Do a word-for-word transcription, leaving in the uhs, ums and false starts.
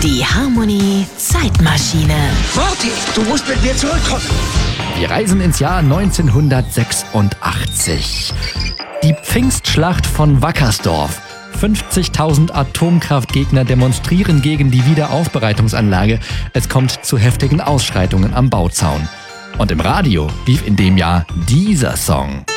Die Harmony Zeitmaschine. Marty, du musst mit mir zurückkommen. Wir reisen ins Jahr neunzehnhundertsechsundachtzig. Die Pfingstschlacht von Wackersdorf. fünfzigtausend Atomkraftgegner demonstrieren gegen die Wiederaufbereitungsanlage. Es kommt zu heftigen Ausschreitungen am Bauzaun. Und im Radio lief in dem Jahr dieser Song.